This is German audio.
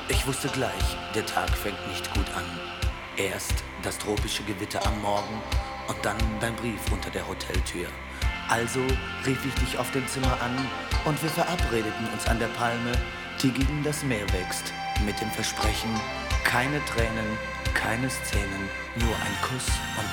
Ich wusste gleich, der Tag fängt nicht gut an. Erst das tropische Gewitter am Morgen und dann dein Brief unter der Hoteltür. Also rief ich dich auf dem Zimmer an und wir verabredeten uns an der Palme, die gegen das Meer wächst, mit dem Versprechen, keine Tränen, keine Szenen, nur ein Kuss und